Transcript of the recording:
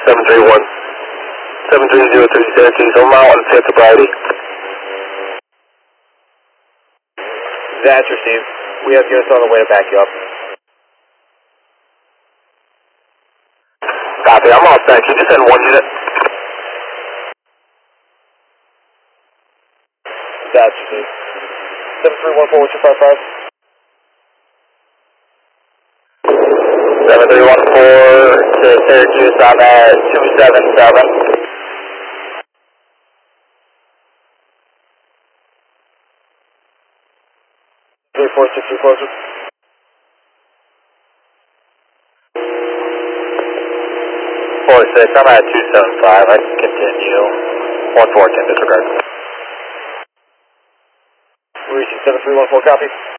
731. 7303 Syracuse, I'm out on 5th sobriety. That's received. We have units on the way to back you up. Copy, I'm all set. Can you just send one unit? That's received. 7314, what's your 55? 7314 to Syracuse, I'm at 277. 3460 closer. 46, I'm at 275. I can continue. 114, disregard. Reaching 7314, copy.